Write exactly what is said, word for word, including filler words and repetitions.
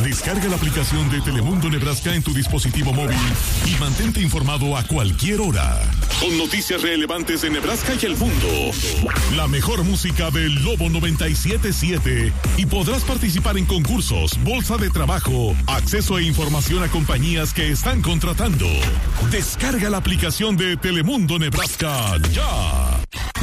Descarga la aplicación de Telemundo Nebraska en tu dispositivo móvil y mantente informado a cualquier hora. Con noticias relevantes de Nebraska y el mundo. La mejor música del Lobo noventa y siete punto siete. Y podrás participar en concursos, bolsa de trabajo, acceso e información a compañías que están contratando. Descarga la aplicación de Telemundo Nebraska ya.